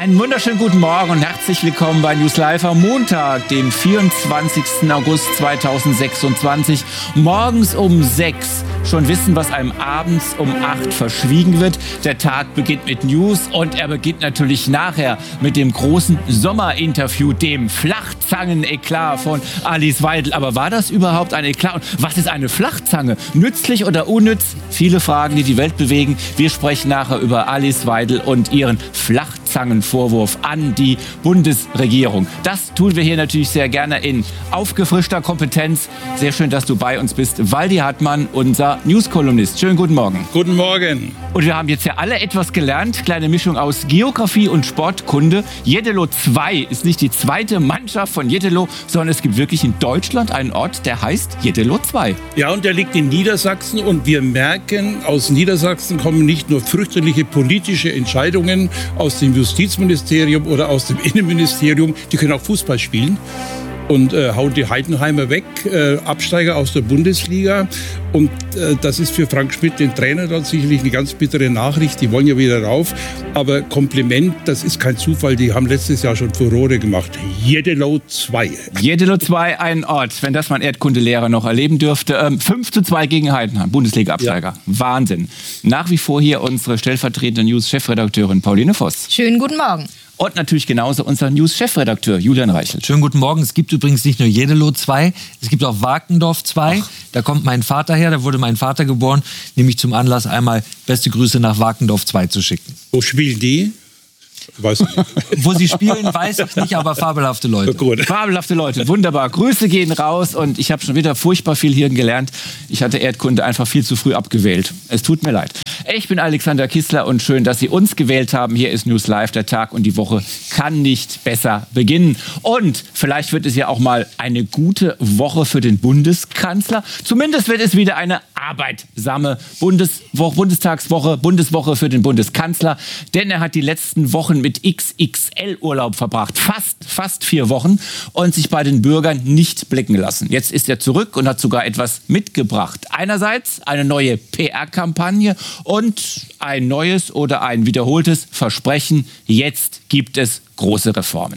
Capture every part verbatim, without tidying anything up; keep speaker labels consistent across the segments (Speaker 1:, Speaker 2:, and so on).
Speaker 1: Einen wunderschönen guten Morgen und herzlich willkommen bei News Live am Montag, den vierundzwanzigsten August zweitausendsechsundzwanzig. Morgens um sechs schon wissen, was einem abends um acht verschwiegen wird. Der Tag beginnt mit News und er beginnt natürlich nachher mit dem großen Sommerinterview, dem Flachzangen-Eklat von Alice Weidel. Aber war das überhaupt ein Eklat? Und was ist eine Flachzange? Nützlich oder unnütz? Viele Fragen, die die Welt bewegen. Wir sprechen nachher über Alice Weidel und ihren Flachzangenvorwurf an die Bundesregierung. Das tun wir hier natürlich sehr gerne in aufgefrischter Kompetenz. Sehr schön, dass du bei uns bist. Waldi Hartmann, unser News-Kolumnist. Schönen guten Morgen.
Speaker 2: Guten Morgen.
Speaker 1: Und wir haben jetzt ja alle etwas gelernt. Kleine Mischung aus Geografie und Sportkunde. Jeddelo zwei ist nicht die zweite Mannschaft von Jeddelo, sondern es gibt wirklich in Deutschland einen Ort, der heißt Jeddelo zwei.
Speaker 2: Ja, und der liegt in Niedersachsen. Und wir merken, aus Niedersachsen kommen nicht nur fürchterliche politische Entscheidungen aus dem Justizministerium oder aus dem Innenministerium. Die können auch Fußball spielen. Und äh, hauen die Heidenheimer weg, äh, Absteiger aus der Bundesliga. Und äh, das ist für Frank Schmidt, den Trainer, dann sicherlich eine ganz bittere Nachricht. Die wollen ja wieder rauf. Aber Kompliment, das ist kein Zufall. Die haben letztes Jahr schon Furore gemacht. Jeddelo zwei.
Speaker 1: Jeddelo zwei, ein Ort, wenn das mein Erdkundelehrer noch erleben dürfte. Ähm, fünf zu zwei gegen Heidenheim, Bundesliga-Absteiger. Ja. Wahnsinn. Nach wie vor hier unsere stellvertretende News-Chefredakteurin Pauline Voss.
Speaker 3: Schönen guten Morgen.
Speaker 1: Und natürlich genauso unser News-Chefredakteur Julian Reichelt.
Speaker 4: Schönen guten Morgen. Es gibt übrigens nicht nur Jeddelo zwei, es gibt auch Wachendorf zwei. Ach. Da kommt mein Vater her, da wurde mein Vater geboren. Nämlich zum Anlass, einmal beste Grüße nach Wachendorf zwei zu schicken.
Speaker 2: Wo spielen die? Weiß ich nicht.
Speaker 4: Wo sie spielen, weiß ich nicht, aber fabelhafte Leute.
Speaker 1: Gut. Fabelhafte Leute, wunderbar. Grüße gehen raus und ich habe schon wieder furchtbar viel hier gelernt. Ich hatte Erdkunde einfach viel zu früh abgewählt. Es tut mir leid. Ich bin Alexander Kissler und schön, dass Sie uns gewählt haben. Hier ist News Live, der Tag und die Woche kann nicht besser beginnen. Und vielleicht wird es ja auch mal eine gute Woche für den Bundeskanzler. Zumindest wird es wieder eine arbeitsame Bundeswoche, Bundestagswoche, Bundeswoche für den Bundeskanzler. Denn er hat die letzten Wochen mit X X L-Urlaub verbracht. Fast, fast vier Wochen und sich bei den Bürgern nicht blicken lassen. Jetzt ist er zurück und hat sogar etwas mitgebracht. Einerseits eine neue P R-Kampagne und ein neues oder ein wiederholtes Versprechen. Jetzt gibt es große Reformen.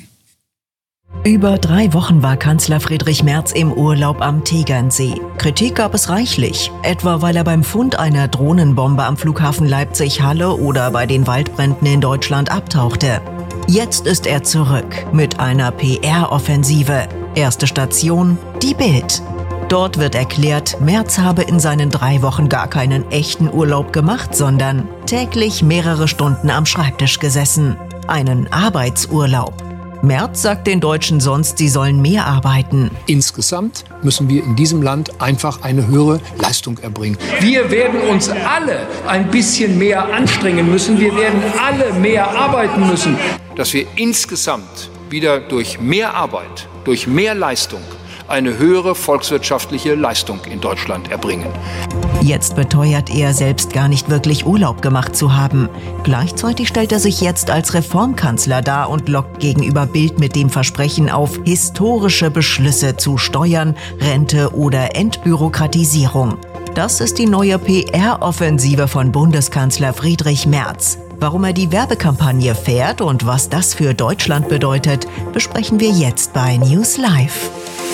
Speaker 5: Über drei Wochen war Kanzler Friedrich Merz im Urlaub am Tegernsee. Kritik gab es reichlich, etwa weil er beim Fund einer Drohnenbombe am Flughafen Leipzig-Halle oder bei den Waldbränden in Deutschland abtauchte. Jetzt ist er zurück mit einer P R-Offensive. Erste Station, die Bild. Dort wird erklärt, Merz habe in seinen drei Wochen gar keinen echten Urlaub gemacht, sondern täglich mehrere Stunden am Schreibtisch gesessen. Einen Arbeitsurlaub. Merz sagt den Deutschen sonst, sie sollen mehr arbeiten.
Speaker 6: Insgesamt müssen wir in diesem Land einfach eine höhere Leistung erbringen.
Speaker 7: Wir werden uns alle ein bisschen mehr anstrengen müssen. Wir werden alle mehr arbeiten müssen.
Speaker 6: Dass wir insgesamt wieder durch mehr Arbeit, durch mehr Leistung eine höhere volkswirtschaftliche Leistung in Deutschland erbringen.
Speaker 5: Jetzt beteuert er, selbst gar nicht wirklich Urlaub gemacht zu haben. Gleichzeitig stellt er sich jetzt als Reformkanzler dar und lockt gegenüber Bild mit dem Versprechen auf historische Beschlüsse zu Steuern, Rente oder Entbürokratisierung. Das ist die neue P R-Offensive von Bundeskanzler Friedrich Merz. Warum er die Werbekampagne fährt und was das für Deutschland bedeutet, besprechen wir jetzt bei News Live.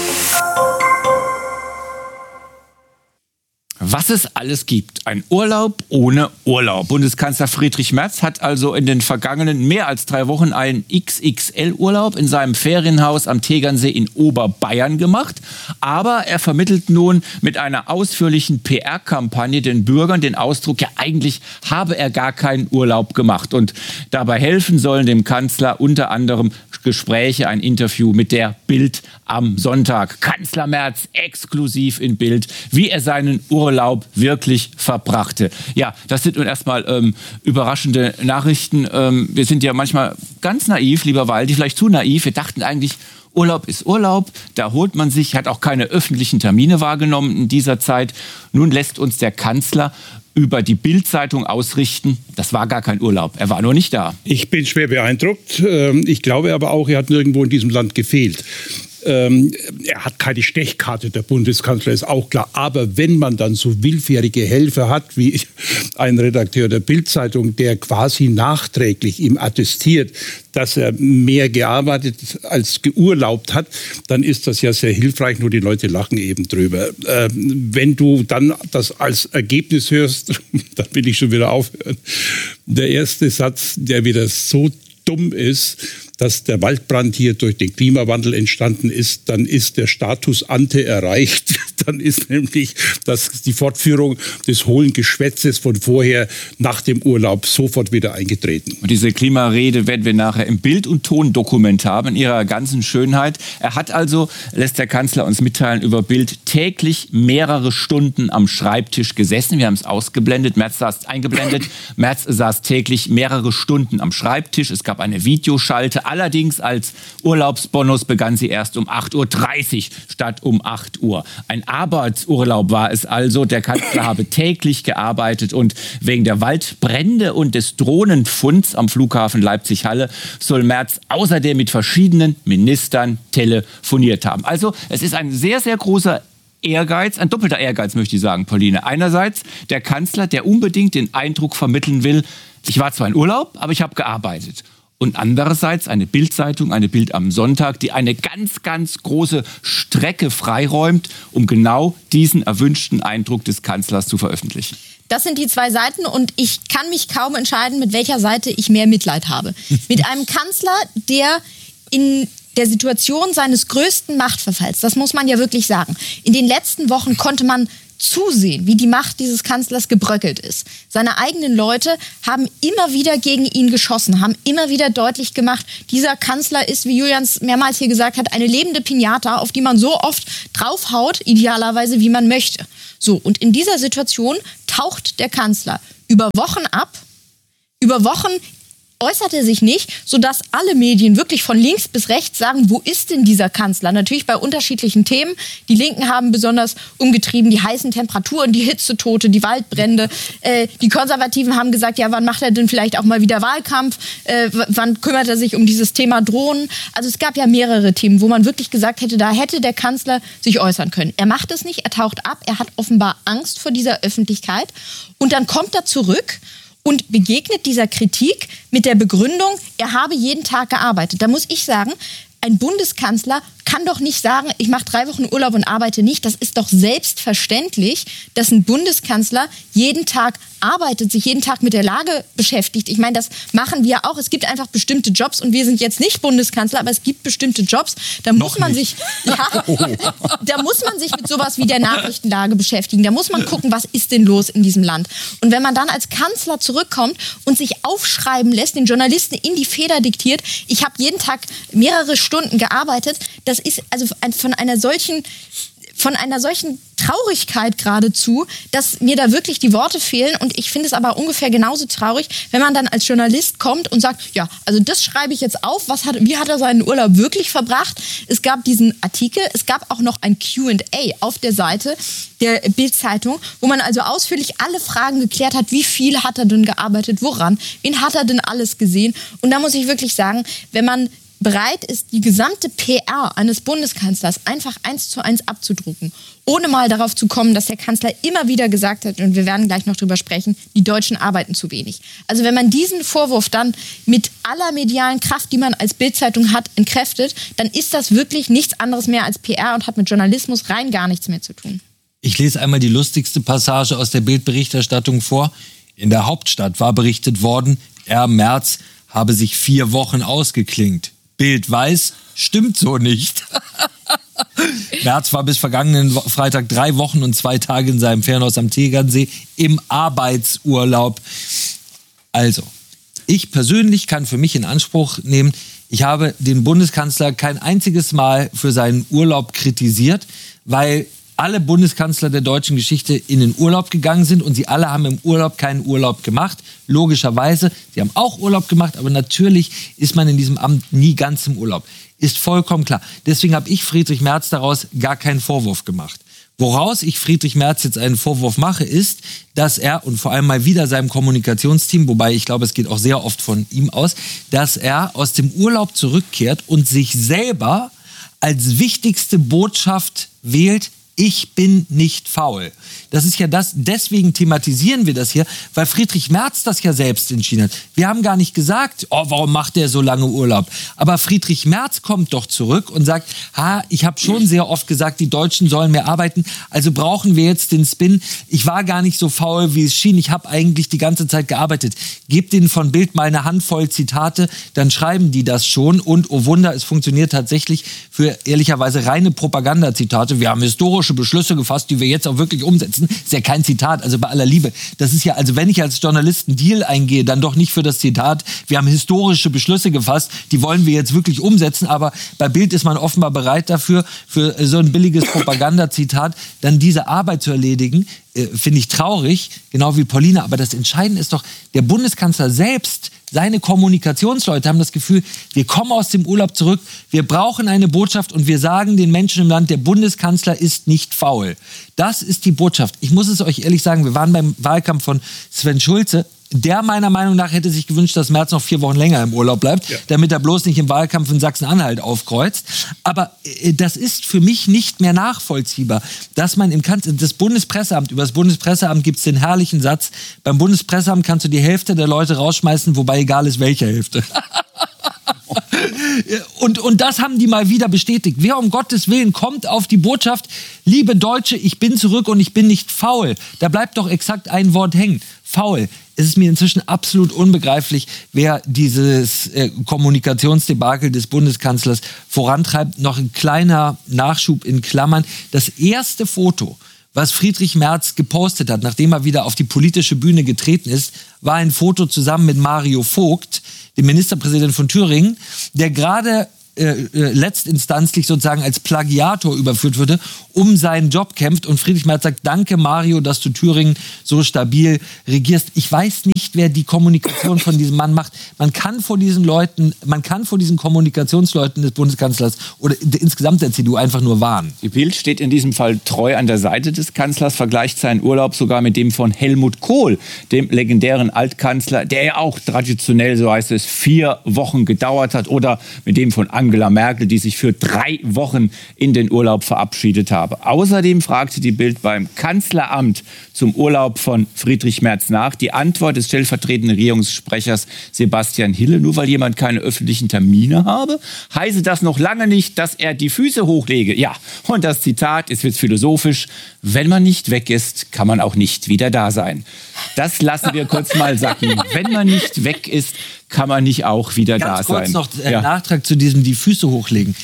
Speaker 1: Was es alles gibt. Ein Urlaub ohne Urlaub. Bundeskanzler Friedrich Merz hat also in den vergangenen mehr als drei Wochen einen X X L-Urlaub in seinem Ferienhaus am Tegernsee in Oberbayern gemacht. Aber er vermittelt nun mit einer ausführlichen P R-Kampagne den Bürgern den Ausdruck, ja eigentlich habe er gar keinen Urlaub gemacht. Und dabei helfen sollen dem Kanzler unter anderem Gespräche, ein Interview mit der Bild am Sonntag. Kanzler Merz exklusiv in Bild, wie er seinen Urlaub wirklich verbrachte. Ja, das sind nun erstmal ähm, überraschende Nachrichten. Ähm, wir sind ja manchmal ganz naiv, lieber Waldi, vielleicht zu naiv. Wir dachten eigentlich, Urlaub ist Urlaub, da holt man sich, hat auch keine öffentlichen Termine wahrgenommen in dieser Zeit. Nun lässt uns der Kanzler über die Bild-Zeitung ausrichten, das war gar kein Urlaub, er war nur nicht da.
Speaker 2: Ich bin schwer beeindruckt. Ich glaube aber auch, er hat nirgendwo in diesem Land gefehlt. Ähm, er hat keine Stechkarte, der Bundeskanzler, ist auch klar. Aber wenn man dann so willfährige Helfer hat, wie ein Redakteur der Bild-Zeitung, der quasi nachträglich ihm attestiert, dass er mehr gearbeitet als geurlaubt hat, dann ist das ja sehr hilfreich, nur die Leute lachen eben drüber. Ähm, wenn du dann das als Ergebnis hörst, dann will ich schon wieder aufhören. Der erste Satz, der wieder so dumm ist, dass der Waldbrand hier durch den Klimawandel entstanden ist, dann ist der Status ante erreicht. Dann ist nämlich das, die Fortführung des hohlen Geschwätzes von vorher nach dem Urlaub sofort wieder eingetreten.
Speaker 1: Und diese Klimarede werden wir nachher im Bild- und Tondokument haben, in ihrer ganzen Schönheit. Er hat also, lässt der Kanzler uns mitteilen über Bild, täglich mehrere Stunden am Schreibtisch gesessen. Wir haben es ausgeblendet, Merz saß eingeblendet. Merz saß täglich mehrere Stunden am Schreibtisch. Es gab eine Videoschalte. Allerdings als Urlaubsbonus begann sie erst um acht Uhr dreißig statt um acht Uhr. Ein Arbeitsurlaub war es also. Der Kanzler habe täglich gearbeitet und wegen der Waldbrände und des Drohnenfunds am Flughafen Leipzig-Halle soll Merz außerdem mit verschiedenen Ministern telefoniert haben. Also es ist ein sehr, sehr großer Ehrgeiz, ein doppelter Ehrgeiz, möchte ich sagen, Pauline. Einerseits der Kanzler, der unbedingt den Eindruck vermitteln will, ich war zwar in Urlaub, aber ich habe gearbeitet. Und andererseits eine Bild-Zeitung, eine Bild am Sonntag, die eine ganz, ganz große Strecke freiräumt, um genau diesen erwünschten Eindruck des Kanzlers zu veröffentlichen.
Speaker 3: Das sind die zwei Seiten und ich kann mich kaum entscheiden, mit welcher Seite ich mehr Mitleid habe. Mit einem Kanzler, der in der Situation seines größten Machtverfalls, das muss man ja wirklich sagen, in den letzten Wochen konnte man zusehen, wie die Macht dieses Kanzlers gebröckelt ist. Seine eigenen Leute haben immer wieder gegen ihn geschossen, haben immer wieder deutlich gemacht, dieser Kanzler ist, wie Julians mehrmals hier gesagt hat, eine lebende Piñata, auf die man so oft draufhaut, idealerweise, wie man möchte. So, und in dieser Situation taucht der Kanzler über Wochen ab, über Wochen äußert er sich nicht, sodass alle Medien wirklich von links bis rechts sagen, wo ist denn dieser Kanzler? Natürlich bei unterschiedlichen Themen. Die Linken haben besonders umgetrieben die heißen Temperaturen, die Hitzetote, die Waldbrände. Äh, die Konservativen haben gesagt, ja, wann macht er denn vielleicht auch mal wieder Wahlkampf? Äh, wann kümmert er sich um dieses Thema Drohnen? Also es gab ja mehrere Themen, wo man wirklich gesagt hätte, da hätte der Kanzler sich äußern können. Er macht es nicht, er taucht ab, er hat offenbar Angst vor dieser Öffentlichkeit. Und dann kommt er zurück und begegnet dieser Kritik mit der Begründung, er habe jeden Tag gearbeitet. Da muss ich sagen, ein Bundeskanzler kann doch nicht sagen, ich mache drei Wochen Urlaub und arbeite nicht. Das ist doch selbstverständlich, dass ein Bundeskanzler jeden Tag arbeitet, sich jeden Tag mit der Lage beschäftigt. Ich meine, das machen wir auch. Es gibt einfach bestimmte Jobs und wir sind jetzt nicht Bundeskanzler, aber es gibt bestimmte Jobs. Da muss man sich, ja, da muss man sich mit sowas wie der Nachrichtenlage beschäftigen. Da muss man gucken, was ist denn los in diesem Land. Und wenn man dann als Kanzler zurückkommt und sich aufschreiben lässt, den Journalisten in die Feder diktiert, ich habe jeden Tag mehrere Stunden gearbeitet, das ist also von einer solchen von einer solchen Traurigkeit geradezu, dass mir da wirklich die Worte fehlen. Und ich finde es aber ungefähr genauso traurig, wenn man dann als Journalist kommt und sagt, ja, also das schreibe ich jetzt auf. Was hat, wie hat er seinen Urlaub wirklich verbracht? Es gab diesen Artikel, es gab auch noch ein Q and A auf der Seite der Bild-Zeitung, wo man also ausführlich alle Fragen geklärt hat, wie viel hat er denn gearbeitet, woran, wen hat er denn alles gesehen? Und da muss ich wirklich sagen, wenn man bereit ist, die gesamte P R eines Bundeskanzlers einfach eins zu eins abzudrucken, ohne mal darauf zu kommen, dass der Kanzler immer wieder gesagt hat, und wir werden gleich noch drüber sprechen, die Deutschen arbeiten zu wenig. Also wenn man diesen Vorwurf dann mit aller medialen Kraft, die man als Bild-Zeitung hat, entkräftet, dann ist das wirklich nichts anderes mehr als P R und hat mit Journalismus rein gar nichts mehr zu tun.
Speaker 4: Ich lese einmal die lustigste Passage aus der Bild-Berichterstattung vor. In der Hauptstadt war berichtet worden, Herr Merz habe sich vier Wochen ausgeklingt. Bild weiß, stimmt so nicht. Merz war bis vergangenen Freitag drei Wochen und zwei Tage in seinem Ferienhaus am Tegernsee im Arbeitsurlaub. Also, ich persönlich kann für mich in Anspruch nehmen, ich habe den Bundeskanzler kein einziges Mal für seinen Urlaub kritisiert, weil alle Bundeskanzler der deutschen Geschichte in den Urlaub gegangen sind und sie alle haben im Urlaub keinen Urlaub gemacht. Logischerweise, sie haben auch Urlaub gemacht, aber natürlich ist man in diesem Amt nie ganz im Urlaub. Ist vollkommen klar. Deswegen habe ich Friedrich Merz daraus gar keinen Vorwurf gemacht. Woraus ich Friedrich Merz jetzt einen Vorwurf mache, ist, dass er, und vor allem mal wieder seinem Kommunikationsteam, wobei ich glaube, es geht auch sehr oft von ihm aus, dass er aus dem Urlaub zurückkehrt und sich selber als wichtigste Botschaft wählt: Ich bin nicht faul. Das ist ja das, deswegen thematisieren wir das hier, weil Friedrich Merz das ja selbst entschieden hat. Wir haben gar nicht gesagt, oh, warum macht der so lange Urlaub? Aber Friedrich Merz kommt doch zurück und sagt, ha, ich habe schon sehr oft gesagt, die Deutschen sollen mehr arbeiten, also brauchen wir jetzt den Spin. Ich war gar nicht so faul, wie es schien, ich habe eigentlich die ganze Zeit gearbeitet. Gebt denen von Bild mal eine Handvoll Zitate, dann schreiben die das schon und, oh Wunder, es funktioniert tatsächlich für ehrlicherweise reine Propagandazitate. Wir haben historische Beschlüsse gefasst, die wir jetzt auch wirklich umsetzen. Ist ja kein Zitat, also bei aller Liebe. Das ist ja, also wenn ich als Journalist einen Deal eingehe, dann doch nicht für das Zitat, wir haben historische Beschlüsse gefasst, die wollen wir jetzt wirklich umsetzen, aber bei Bild ist man offenbar bereit dafür, für so ein billiges Propagandazitat, dann diese Arbeit zu erledigen. Äh, finde ich traurig, genau wie Paulina, aber das Entscheidende ist doch, der Bundeskanzler selbst, seine Kommunikationsleute haben das Gefühl, wir kommen aus dem Urlaub zurück, wir brauchen eine Botschaft und wir sagen den Menschen im Land, der Bundeskanzler ist nicht faul. Das ist die Botschaft. Ich muss es euch ehrlich sagen, wir waren beim Wahlkampf von Sven Schulze. Der meiner Meinung nach hätte sich gewünscht, dass Merz noch vier Wochen länger im Urlaub bleibt, ja, damit er bloß nicht im Wahlkampf in Sachsen-Anhalt aufkreuzt. Aber äh, das ist für mich nicht mehr nachvollziehbar, dass man im Kanzler, das Bundespresseamt, über das Bundespresseamt gibt es den herrlichen Satz, beim Bundespresseamt kannst du die Hälfte der Leute rausschmeißen, wobei egal ist, welche Hälfte. Und, und das haben die mal wieder bestätigt. Wer um Gottes Willen kommt auf die Botschaft, liebe Deutsche, ich bin zurück und ich bin nicht faul. Da bleibt doch exakt ein Wort hängen. Faul. Es ist mir inzwischen absolut unbegreiflich, wer dieses äh, Kommunikationsdebakel des Bundeskanzlers vorantreibt. Noch ein kleiner Nachschub in Klammern. Das erste Foto, was Friedrich Merz gepostet hat, nachdem er wieder auf die politische Bühne getreten ist, war ein Foto zusammen mit Mario Vogt, dem Ministerpräsidenten von Thüringen, der gerade äh, letztinstanzlich sozusagen als Plagiator überführt wurde, um seinen Job kämpft. Und Friedrich Merz sagt, danke Mario, dass du Thüringen so stabil regierst. Ich weiß nicht, wer die Kommunikation von diesem Mann macht. Man kann vor diesen Leuten, man kann vor diesen Kommunikationsleuten des Bundeskanzlers oder insgesamt der C D U einfach nur warnen.
Speaker 1: Die Bild steht in diesem Fall treu an der Seite des Kanzlers, vergleicht seinen Urlaub sogar mit dem von Helmut Kohl, dem legendären Altkanzler, der ja auch traditionell, so heißt es, vier Wochen gedauert hat, oder mit dem von Angela Merkel, die sich für drei Wochen in den Urlaub verabschiedet habe. Außerdem fragte die Bild beim Kanzleramt zum Urlaub von Friedrich Merz nach. Die Antwort des stellvertretenden Regierungssprechers Sebastian Hille: Nur weil jemand keine öffentlichen Termine habe, heiße das noch lange nicht, dass er die Füße hochlege. Ja, und das Zitat ist jetzt philosophisch: Wenn man nicht weg ist, kann man auch nicht wieder da sein. Das lassen wir kurz mal sacken. Wenn man nicht weg ist, kann man nicht auch wieder
Speaker 4: Ganz
Speaker 1: da
Speaker 4: kurz
Speaker 1: sein.
Speaker 4: noch ein
Speaker 1: ja.
Speaker 4: Nachtrag zu diesem die Füße hochlegen.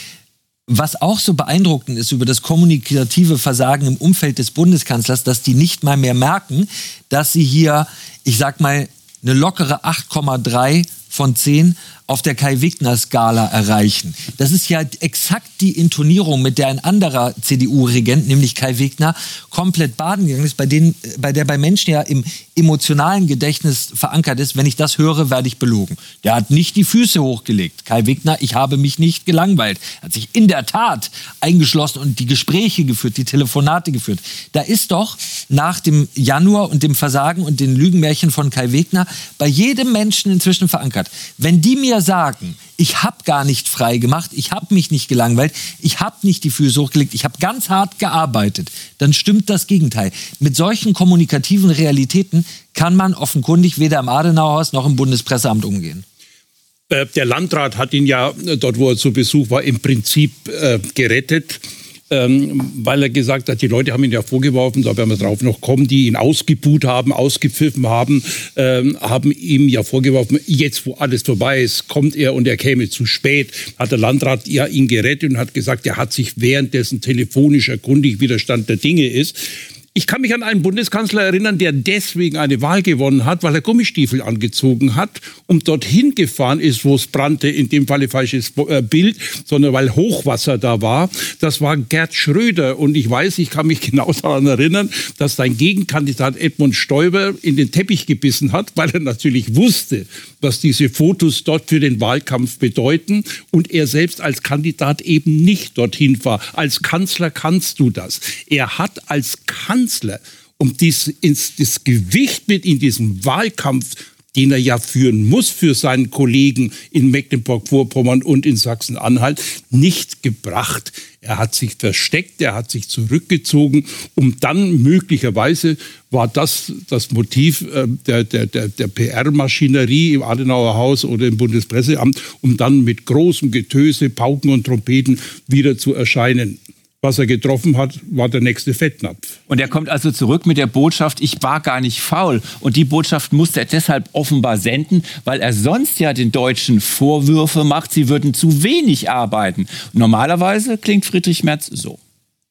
Speaker 4: Was auch so beeindruckend ist über das kommunikative Versagen im Umfeld des Bundeskanzlers, dass die nicht mal mehr merken, dass sie hier, ich sag mal, eine lockere acht Komma drei von zehn auf der Kai-Wegner-Skala erreichen. Das ist ja exakt die Intonierung, mit der ein anderer C D U-Regent, nämlich Kai Wegner, komplett baden gegangen ist, bei, denen, bei der bei Menschen ja im emotionalen Gedächtnis verankert ist. Wenn ich das höre, werde ich belogen. Der hat nicht die Füße hochgelegt. Kai Wegner, ich habe mich nicht gelangweilt. Er hat sich in der Tat eingeschlossen und die Gespräche geführt, die Telefonate geführt. Da ist doch nach dem Januar und dem Versagen und den Lügenmärchen von Kai Wegner bei jedem Menschen inzwischen verankert. Wenn die mir sagen, ich habe gar nicht frei gemacht, ich habe mich nicht gelangweilt, ich habe nicht die Füße hochgelegt, ich habe ganz hart gearbeitet, dann stimmt das Gegenteil. Mit solchen kommunikativen Realitäten kann man offenkundig weder im Adenauerhaus noch im Bundespresseamt umgehen.
Speaker 2: Der Landrat hat ihn ja, dort wo er zu Besuch war, im Prinzip äh, gerettet. Ähm, weil er gesagt hat, die Leute haben ihn ja vorgeworfen, da werden wir drauf noch kommen, die ihn ausgebuht haben, ausgepfiffen haben, ähm, haben ihm ja vorgeworfen, jetzt wo alles vorbei ist, kommt er und er käme zu spät. Hat der Landrat ja ihn gerettet und hat gesagt, er hat sich währenddessen telefonisch erkundigt, wie der Stand der Dinge ist. Ich kann mich an einen Bundeskanzler erinnern, der deswegen eine Wahl gewonnen hat, weil er Gummistiefel angezogen hat und dorthin gefahren ist, wo es brannte, in dem Falle falsches Bild, sondern weil Hochwasser da war. Das war Gerd Schröder und ich weiß, ich kann mich genau daran erinnern, dass sein Gegenkandidat Edmund Stoiber in den Teppich gebissen hat, weil er natürlich wusste, was diese Fotos dort für den Wahlkampf bedeuten und er selbst als Kandidat eben nicht dorthin war. Als Kanzler kannst du das. Er hat als Kanzler, um dies, ins, das Gewicht mit in diesem Wahlkampf den er ja führen muss für seinen Kollegen in Mecklenburg-Vorpommern und in Sachsen-Anhalt, nicht gebracht. Er hat sich versteckt, er hat sich zurückgezogen, um dann möglicherweise, war das das Motiv äh, der, der, der, der P R-Maschinerie im Adenauer Haus oder im Bundespresseamt, um dann mit großem Getöse, Pauken und Trompeten wieder zu erscheinen. Was er getroffen hat, war der nächste Fettnapf.
Speaker 1: Und er kommt also zurück mit der Botschaft, ich war gar nicht faul. Und die Botschaft musste er deshalb offenbar senden, weil er sonst ja den Deutschen Vorwürfe macht, sie würden zu wenig arbeiten. Und normalerweise klingt Friedrich Merz so.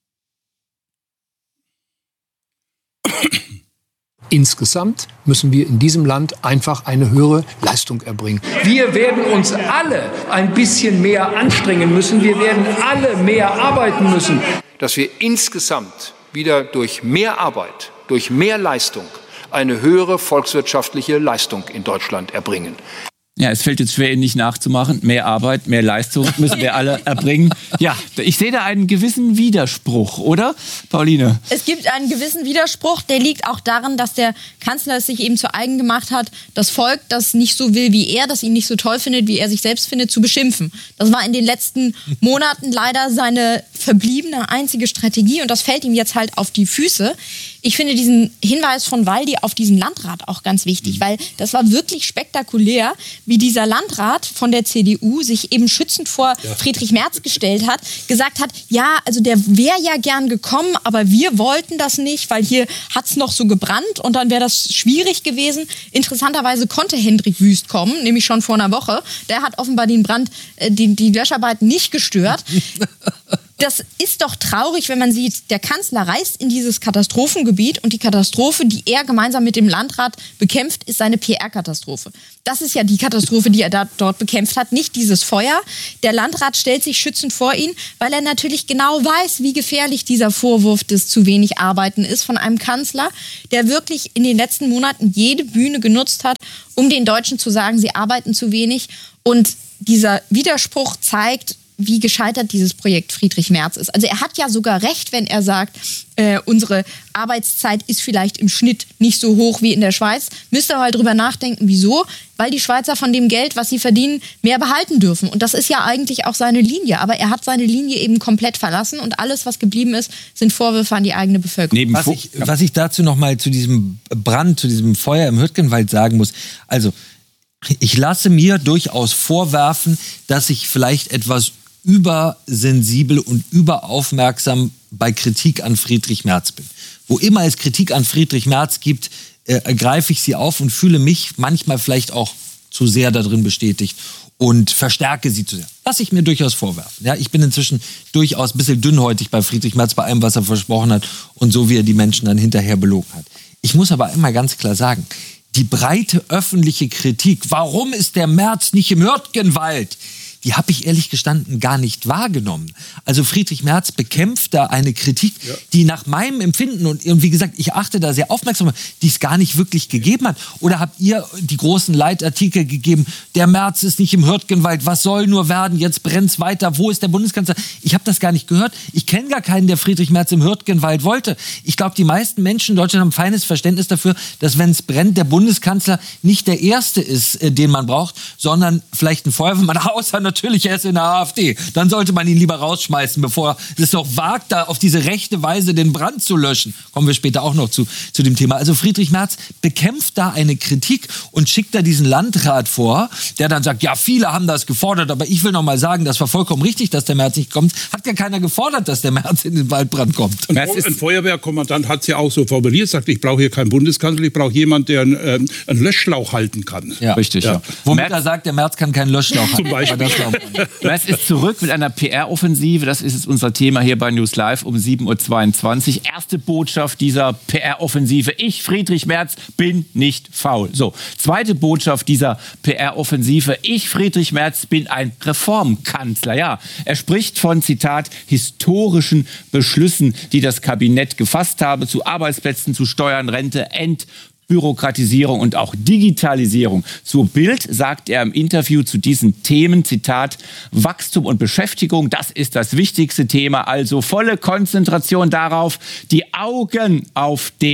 Speaker 7: Insgesamt müssen wir in diesem Land einfach eine höhere Leistung erbringen. Wir werden uns alle ein bisschen mehr anstrengen müssen. Wir werden alle mehr arbeiten müssen.
Speaker 6: Dass wir insgesamt wieder durch mehr Arbeit, durch mehr Leistung eine höhere volkswirtschaftliche Leistung in Deutschland erbringen.
Speaker 1: Ja, es fällt jetzt schwer, ihn nicht nachzumachen. Mehr Arbeit, mehr Leistung müssen wir alle erbringen. Ja, ich sehe da einen gewissen Widerspruch, oder, Pauline?
Speaker 3: Es gibt einen gewissen Widerspruch, der liegt auch darin, dass der Kanzler es sich eben zu eigen gemacht hat, das Volk, das nicht so will wie er, das ihn nicht so toll findet, wie er sich selbst findet, zu beschimpfen. Das war in den letzten Monaten leider seine verbliebene einzige Strategie und das fällt ihm jetzt halt auf die Füße. Ich finde diesen Hinweis von Waldi auf diesen Landrat auch ganz wichtig, weil das war wirklich spektakulär, wie dieser Landrat von der C D U sich eben schützend vor ja. Friedrich Merz gestellt hat, gesagt hat, ja, also der wäre ja gern gekommen, aber wir wollten das nicht, weil hier hat's noch so gebrannt und dann wäre das schwierig gewesen. Interessanterweise konnte Hendrik Wüst kommen, nämlich schon vor einer Woche. Der hat offenbar den Brand, äh, die, die Löscharbeiten nicht gestört. Das ist doch traurig, wenn man sieht, der Kanzler reist in dieses Katastrophengebiet und die Katastrophe, die er gemeinsam mit dem Landrat bekämpft, ist seine P R-Katastrophe. Das ist ja die Katastrophe, die er da, dort bekämpft hat, nicht dieses Feuer. Der Landrat stellt sich schützend vor ihn, weil er natürlich genau weiß, wie gefährlich dieser Vorwurf des zu wenig Arbeiten ist von einem Kanzler, der wirklich in den letzten Monaten jede Bühne genutzt hat, um den Deutschen zu sagen, sie arbeiten zu wenig. Und dieser Widerspruch zeigt, wie gescheitert dieses Projekt Friedrich Merz ist. Also er hat ja sogar recht, wenn er sagt, äh, unsere Arbeitszeit ist vielleicht im Schnitt nicht so hoch wie in der Schweiz. Müsst ihr mal drüber nachdenken, wieso? Weil die Schweizer von dem Geld, was sie verdienen, mehr behalten dürfen. Und das ist ja eigentlich auch seine Linie. Aber er hat seine Linie eben komplett verlassen und alles, was geblieben ist, sind Vorwürfe an die eigene Bevölkerung.
Speaker 4: Was ich, was ich dazu noch mal zu diesem Brand, zu diesem Feuer im Hürtgenwald sagen muss, also ich lasse mir durchaus vorwerfen, dass ich vielleicht etwas übersensibel und überaufmerksam bei Kritik an Friedrich Merz bin. Wo immer es Kritik an Friedrich Merz gibt, äh, greife ich sie auf und fühle mich manchmal vielleicht auch zu sehr darin bestätigt und verstärke sie zu sehr. Lass ich mir durchaus vorwerfen. Ja, ich bin inzwischen durchaus ein bisschen dünnhäutig bei Friedrich Merz, bei allem, was er versprochen hat und so, wie er die Menschen dann hinterher belogen hat. Ich muss aber immer ganz klar sagen, die breite öffentliche Kritik, warum ist der Merz nicht im Hürtgenwald, die habe ich ehrlich gestanden gar nicht wahrgenommen. Also Friedrich Merz bekämpft da eine Kritik, ja. die nach meinem Empfinden, und, und wie gesagt, ich achte da sehr aufmerksam, die es gar nicht wirklich gegeben hat. Oder habt ihr die großen Leitartikel gegeben, der Merz ist nicht im Hürtgenwald, was soll nur werden, jetzt brennt's weiter, wo ist der Bundeskanzler? Ich habe das gar nicht gehört. Ich kenne gar keinen, der Friedrich Merz im Hürtgenwald wollte. Ich glaube, die meisten Menschen in Deutschland haben ein feines Verständnis dafür, dass wenn es brennt, der Bundeskanzler nicht der Erste ist, äh, den man braucht, sondern vielleicht ein Feuerwehrmann, außer natürlich er ist in der AfD. Dann sollte man ihn lieber rausschmeißen, bevor es doch wagt, da auf diese rechte Weise den Brand zu löschen. Kommen wir später auch noch zu, zu dem Thema. Also Friedrich Merz bekämpft da eine Kritik und schickt da diesen Landrat vor, der dann sagt, ja, viele haben das gefordert, aber ich will noch mal sagen, das war vollkommen richtig, dass der Merz nicht kommt. Hat ja keiner gefordert, dass der Merz in den Waldbrand kommt.
Speaker 2: Ein, ein Feuerwehrkommandant hat es ja auch so formuliert, sagt, ich brauche hier keinen Bundeskanzler, ich brauche jemanden, der einen, ähm, einen Löschschlauch halten kann.
Speaker 4: Ja, richtig. Ja. Ja. Womit Merz, er sagt, der Merz kann keinen Löschschlauch halten.
Speaker 2: Zum Beispiel.
Speaker 1: Merz ist zurück mit einer P R-Offensive. Das ist jetzt unser Thema hier bei News Live um sieben Uhr zweiundzwanzig. Erste Botschaft dieser P R-Offensive. Ich, Friedrich Merz, bin nicht faul. So, zweite Botschaft dieser P R-Offensive. Ich, Friedrich Merz, bin ein Reformkanzler. Ja, er spricht von, Zitat, historischen Beschlüssen, die das Kabinett gefasst habe, zu Arbeitsplätzen, zu Steuern, Rente, Ent Bürokratisierung und auch Digitalisierung. Zur Bild sagt er im Interview zu diesen Themen, Zitat, Wachstum und Beschäftigung, das ist das wichtigste Thema, also volle Konzentration darauf, die Augen auf den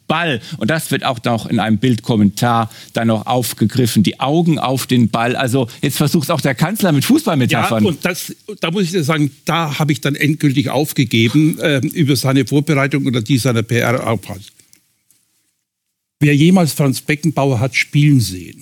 Speaker 1: Ball. Und das wird auch noch in einem Bildkommentar dann noch aufgegriffen. Die Augen auf den Ball. Also jetzt versucht auch der Kanzler mit Fußballmetaphern.
Speaker 2: Ja, und das, da muss ich dir sagen, da habe ich dann endgültig aufgegeben äh, über seine Vorbereitung oder die seiner P R auch hat. Wer jemals Franz Beckenbauer hat spielen sehen,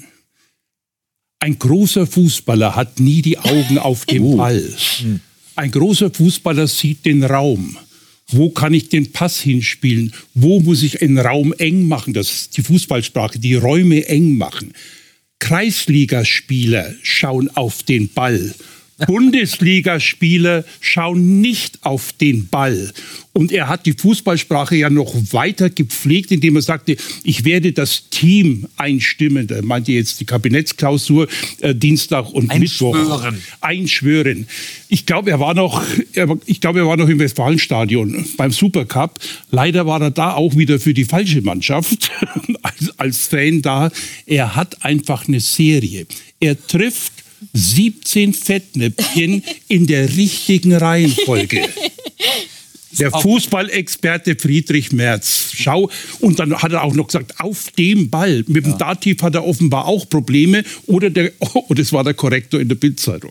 Speaker 2: ein großer Fußballer hat nie die Augen auf den oh. Ball. Ein großer Fußballer sieht den Raum. Wo kann ich den Pass hinspielen? Wo muss ich einen Raum eng machen? Das ist die Fußballsprache, die Räume eng machen. Kreisligaspieler schauen auf den Ball. Bundesligaspieler schauen nicht auf den Ball. Und er hat die Fußballsprache ja noch weiter gepflegt, indem er sagte, ich werde das Team einstimmen. Er meinte jetzt die Kabinettsklausur äh, Dienstag und Mittwoch.
Speaker 4: Einschwören.
Speaker 2: Einschwören. Ich glaube, er war noch, er, ich glaube, er war noch im Westfalenstadion beim Supercup. Leider war er da auch wieder für die falsche Mannschaft als, als Fan da. Er hat einfach eine Serie. Er trifft siebzehn Fettnäpfchen in der richtigen Reihenfolge. Der Fußballexperte Friedrich Merz. Schau, und dann hat er auch noch gesagt, auf dem Ball. Mit dem ja. Dativ hat er offenbar auch Probleme. Oder der, oh, das war der Korrektor in der Bildzeitung.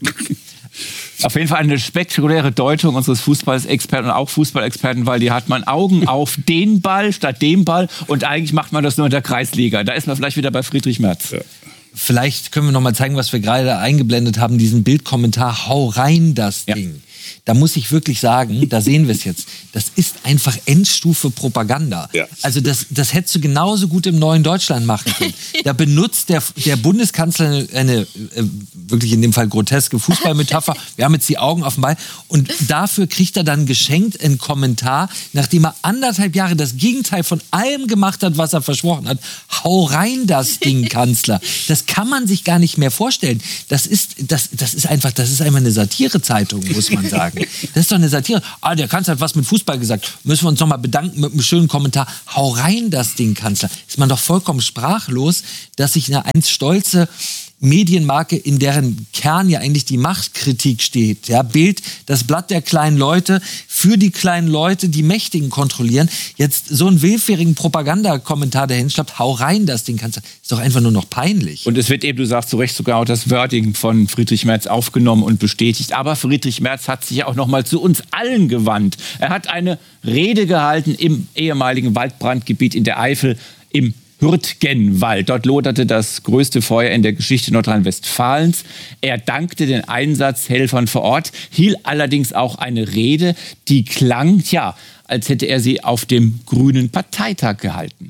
Speaker 1: Auf jeden Fall eine spektakuläre Deutung unseres Fußballexperten und auch Fußballexperten, weil die hat man Augen auf den Ball statt dem Ball und eigentlich macht man das nur in der Kreisliga. Da ist man vielleicht wieder bei Friedrich Merz. Ja.
Speaker 4: Vielleicht können wir noch mal zeigen, was wir gerade eingeblendet haben, diesen Bildkommentar, hau rein das Ding. Ja. Da muss ich wirklich sagen, da sehen wir es jetzt, das ist einfach Endstufe Propaganda. Ja. Also das, das hättest du genauso gut im neuen Deutschland machen können. Da benutzt der, der Bundeskanzler eine, eine äh, wirklich in dem Fall groteske Fußballmetapher. Wir haben jetzt die Augen auf dem Ball. Und dafür kriegt er dann geschenkt einen Kommentar, nachdem er anderthalb Jahre das Gegenteil von allem gemacht hat, was er versprochen hat. Hau rein das Ding, Kanzler. Das kann man sich gar nicht mehr vorstellen. Das ist, das, das ist einfach, das ist einfach eine Satirezeitung, muss man sagen. Das ist doch eine Satire. Ah, der Kanzler hat was mit Fußball gesagt. Müssen wir uns noch mal bedanken mit einem schönen Kommentar. Hau rein das Ding, Kanzler. Ist man doch vollkommen sprachlos, dass sich eine einst stolze Medienmarke, in deren Kern ja eigentlich die Machtkritik steht. Ja, Bild, das Blatt der kleinen Leute, für die kleinen Leute, die Mächtigen kontrollieren. Jetzt so einen willfährigen Propagandakommentar dahin schlappt, hau rein das Ding, kannst du, ist doch einfach nur noch peinlich.
Speaker 1: Und es wird eben, du sagst zu Recht, sogar auch das Wording von Friedrich Merz aufgenommen und bestätigt. Aber Friedrich Merz hat sich ja auch noch mal zu uns allen gewandt. Er hat eine Rede gehalten im ehemaligen Waldbrandgebiet in der Eifel, im Hürtgenwald. Dort loderte das größte Feuer in der Geschichte Nordrhein-Westfalens. Er dankte den Einsatzhelfern vor Ort, hielt allerdings auch eine Rede, die klang, ja, als hätte er sie auf dem Grünen Parteitag gehalten.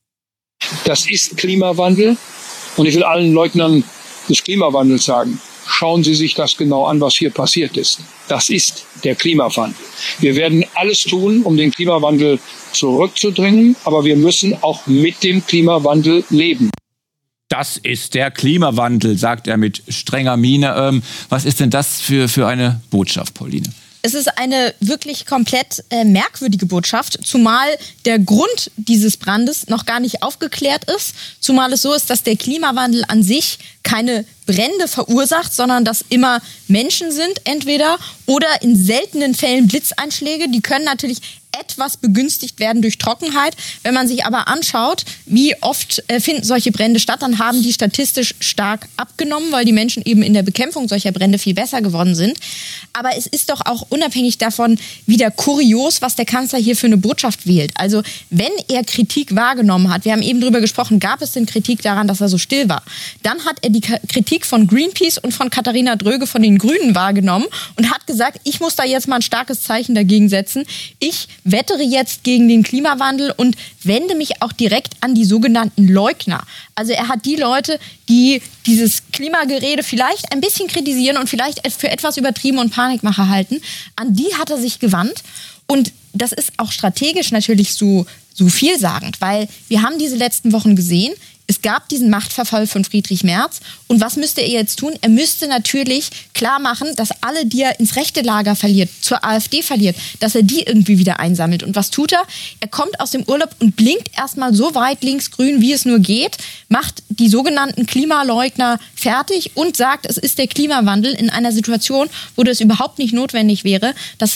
Speaker 6: Das ist Klimawandel und ich will allen Leugnern des Klimawandels sagen, schauen Sie sich das genau an, was hier passiert ist. Das ist der Klimawandel. Wir werden alles tun, um den Klimawandel zurückzudrängen, aber wir müssen auch mit dem Klimawandel leben.
Speaker 1: Das ist der Klimawandel, sagt er mit strenger Miene. Ähm, was ist denn das für, für eine Botschaft, Pauline?
Speaker 3: Es ist eine wirklich komplett äh, merkwürdige Botschaft, zumal der Grund dieses Brandes noch gar nicht aufgeklärt ist, zumal es so ist, dass der Klimawandel an sich keine Brände verursacht, sondern dass immer Menschen sind, entweder oder in seltenen Fällen Blitzeinschläge, die können natürlich etwas begünstigt werden durch Trockenheit. Wenn man sich aber anschaut, wie oft äh, finden solche Brände statt, dann haben die statistisch stark abgenommen, weil die Menschen eben in der Bekämpfung solcher Brände viel besser geworden sind. Aber es ist doch auch unabhängig davon wieder kurios, was der Kanzler hier für eine Botschaft wählt. Also wenn er Kritik wahrgenommen hat, wir haben eben drüber gesprochen, gab es denn Kritik daran, dass er so still war? Dann hat er die K- Kritik von Greenpeace und von Katharina Dröge von den Grünen wahrgenommen und hat gesagt, ich muss da jetzt mal ein starkes Zeichen dagegen setzen. Ich wettere jetzt gegen den Klimawandel und wende mich auch direkt an die sogenannten Leugner. Also er hat die Leute, die dieses Klimagerede vielleicht ein bisschen kritisieren und vielleicht für etwas übertrieben und Panikmache halten, an die hat er sich gewandt. Und das ist auch strategisch natürlich so, so vielsagend, weil wir haben diese letzten Wochen gesehen, es gab diesen Machtverfall von Friedrich Merz. Und was müsste er jetzt tun? Er müsste natürlich klar machen, dass alle, die er ins rechte Lager verliert, zur AfD verliert, dass er die irgendwie wieder einsammelt. Und was tut er? Er kommt aus dem Urlaub und blinkt erstmal so weit linksgrün, wie es nur geht, macht die sogenannten Klimaleugner fertig und sagt, es ist der Klimawandel in einer Situation, wo das überhaupt nicht notwendig wäre. Das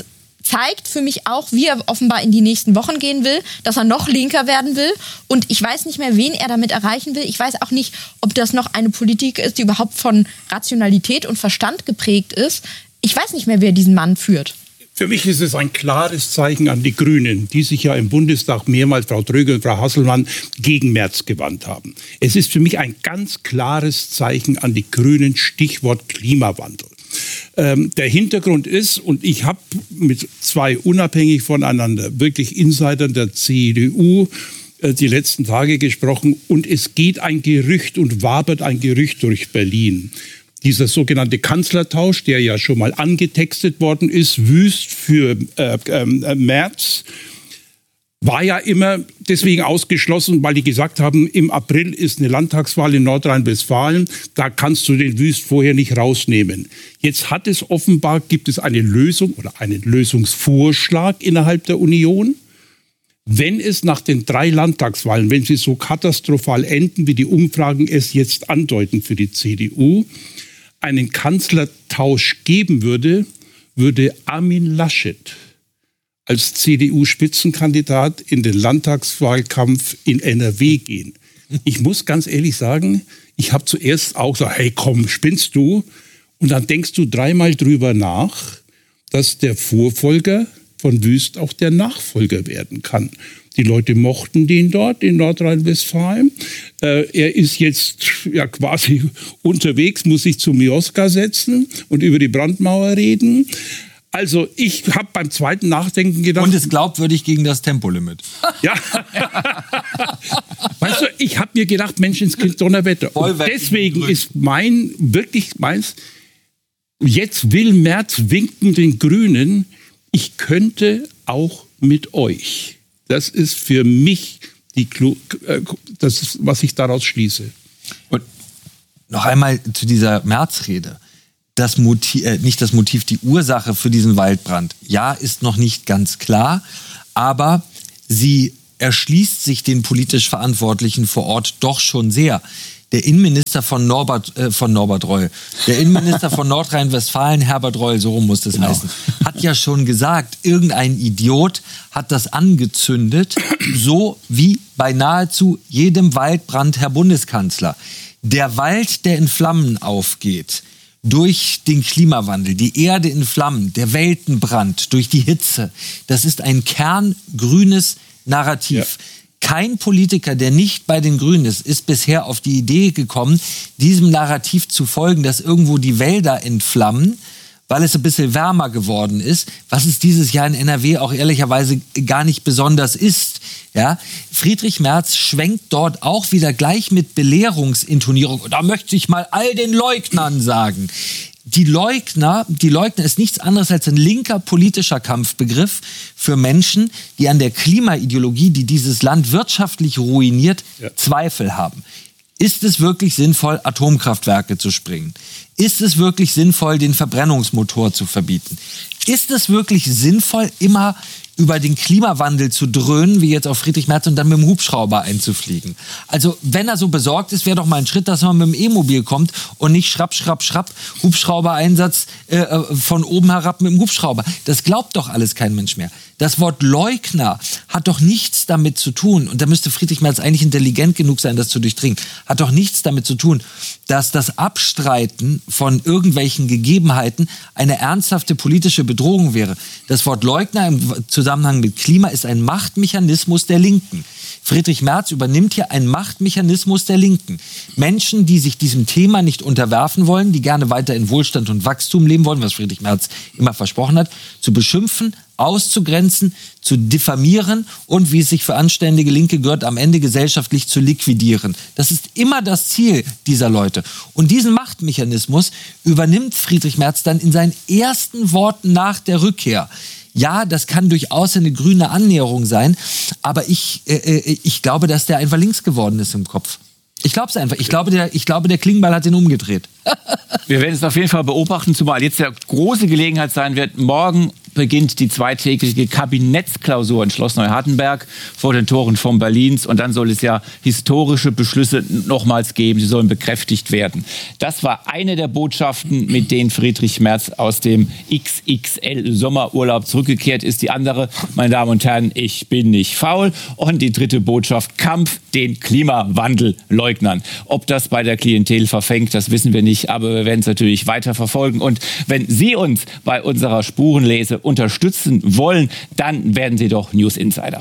Speaker 3: zeigt für mich auch, wie er offenbar in die nächsten Wochen gehen will, dass er noch linker werden will. Und ich weiß nicht mehr, wen er damit erreichen will. Ich weiß auch nicht, ob das noch eine Politik ist, die überhaupt von Rationalität und Verstand geprägt ist. Ich weiß nicht mehr, wer diesen Mann führt.
Speaker 2: Für mich ist es ein klares Zeichen an die Grünen, die sich ja im Bundestag mehrmals, Frau Tröge und Frau Hasselmann, gegen Merz gewandt haben. Es ist für mich ein ganz klares Zeichen an die Grünen, Stichwort Klimawandel. Ähm, der Hintergrund ist, und ich habe mit zwei unabhängig voneinander, wirklich Insidern der C D U, äh, die letzten Tage gesprochen, und es geht ein Gerücht und wabert ein Gerücht durch Berlin. Dieser sogenannte Kanzlertausch, der ja schon mal angetextet worden ist, wüst für äh, äh, Merz, war ja immer deswegen ausgeschlossen, weil die gesagt haben, im April ist eine Landtagswahl in Nordrhein-Westfalen, da kannst du den Wüst vorher nicht rausnehmen. Jetzt hat es offenbar, gibt es eine Lösung oder einen Lösungsvorschlag innerhalb der Union. Wenn es nach den drei Landtagswahlen, wenn sie so katastrophal enden, wie die Umfragen es jetzt andeuten für die C D U, einen Kanzlertausch geben würde, würde Armin Laschet als C D U-Spitzenkandidat in den Landtagswahlkampf in N R W gehen. Ich muss ganz ehrlich sagen, ich habe zuerst auch gesagt, hey komm, spinnst du? Und dann denkst du dreimal drüber nach, dass der Vorfolger von Wüst auch der Nachfolger werden kann. Die Leute mochten den dort in Nordrhein-Westfalen. Äh, er ist jetzt ja quasi unterwegs, muss sich zum Mioska setzen und über die Brandmauer reden. Also ich habe beim zweiten Nachdenken gedacht...
Speaker 4: Und ist glaubwürdig gegen das Tempolimit.
Speaker 2: Ja. Weißt du, ich habe mir gedacht, Mensch, ins Kind Donnerwetter. Und deswegen ist mein, wirklich meins, jetzt will Merz winken den Grünen, ich könnte auch mit euch. Das ist für mich die, das ist, was ich daraus schließe.
Speaker 4: Und noch einmal zu dieser Merz-Rede. Das Motiv, äh, nicht das Motiv, die Ursache für diesen Waldbrand, ja, ist noch nicht ganz klar, aber sie erschließt sich den politisch Verantwortlichen vor Ort doch schon sehr. Der Innenminister von Norbert, äh, von Norbert Reul, der Innenminister von Nordrhein-Westfalen, Herbert Reul, so rum muss das genau heißen, hat ja schon gesagt, irgendein Idiot hat das angezündet, so wie bei nahezu jedem Waldbrand, Herr Bundeskanzler. Der Wald, der in Flammen aufgeht, durch den Klimawandel, die Erde in Flammen, der Weltenbrand, durch die Hitze. Das ist ein kerngrünes Narrativ. Ja. Kein Politiker, der nicht bei den Grünen ist, ist bisher auf die Idee gekommen, diesem Narrativ zu folgen, dass irgendwo die Wälder entflammen, weil es ein bisschen wärmer geworden ist, was es dieses Jahr in N R W auch ehrlicherweise gar nicht besonders ist. Ja? Friedrich Merz schwenkt dort auch wieder gleich mit Belehrungsintonierung. Und da möchte ich mal all den Leugnern sagen. Die Leugner, die Leugner ist nichts anderes als ein linker politischer Kampfbegriff für Menschen, die an der Klimaideologie, die dieses Land wirtschaftlich ruiniert, ja, Zweifel haben. Ist es wirklich sinnvoll, Atomkraftwerke zu sprengen? Ist es wirklich sinnvoll, den Verbrennungsmotor zu verbieten? Ist es wirklich sinnvoll, immer über den Klimawandel zu dröhnen, wie jetzt auf Friedrich Merz, und dann mit dem Hubschrauber einzufliegen? Also wenn er so besorgt ist, wäre doch mal ein Schritt, dass man mit dem E-Mobil kommt und nicht schrapp, schrapp, schrapp, Hubschrauber-Einsatz äh, von oben herab mit dem Hubschrauber. Das glaubt doch alles kein Mensch mehr. Das Wort Leugner hat doch nichts damit zu tun, und da müsste Friedrich Merz eigentlich intelligent genug sein, das zu durchdringen, hat doch nichts damit zu tun, dass das Abstreiten von irgendwelchen Gegebenheiten eine ernsthafte politische Bedrohung wäre. Das Wort Leugner im Zusammenhang mit Klima ist ein Machtmechanismus der Linken. Friedrich Merz übernimmt hier einen Machtmechanismus der Linken. Menschen, die sich diesem Thema nicht unterwerfen wollen, die gerne weiter in Wohlstand und Wachstum leben wollen, was Friedrich Merz immer versprochen hat, zu beschimpfen, auszugrenzen, zu diffamieren und, wie es sich für anständige Linke gehört, am Ende gesellschaftlich zu liquidieren. Das ist immer das Ziel dieser Leute. Und diesen Machtmechanismus übernimmt Friedrich Merz dann in seinen ersten Worten nach der Rückkehr. Ja, das kann durchaus eine grüne Annäherung sein, aber ich, äh, ich glaube, dass der einfach links geworden ist im Kopf. Ich glaube es einfach. Ich glaube, der, ich glaube, der Klingbeil hat ihn umgedreht.
Speaker 1: Wir werden es auf jeden Fall beobachten, zumal jetzt ja große Gelegenheit sein wird, morgen beginnt die zweitägige Kabinettsklausur in Schloss Neuhardenberg vor den Toren von Berlins. Und dann soll es ja historische Beschlüsse nochmals geben. Sie sollen bekräftigt werden. Das war eine der Botschaften, mit denen Friedrich Merz aus dem X X L-Sommerurlaub zurückgekehrt ist. Die andere, meine Damen und Herren, ich bin nicht faul. Und die dritte Botschaft, Kampf den Klimawandelleugnern. Ob das bei der Klientel verfängt, das wissen wir nicht. Aber wir werden es natürlich weiter verfolgen. Und wenn Sie uns bei unserer Spurenlese unterstützen wollen, dann werden Sie doch News Insider.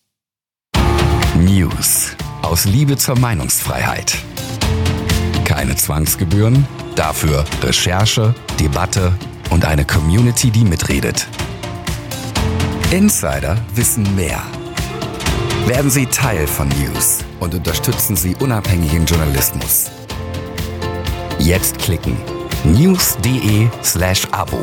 Speaker 8: News aus Liebe zur Meinungsfreiheit. Keine Zwangsgebühren, dafür Recherche, Debatte und eine Community, die mitredet. Insider wissen mehr. Werden Sie Teil von News und unterstützen Sie unabhängigen Journalismus. Jetzt klicken news.de slash Abo.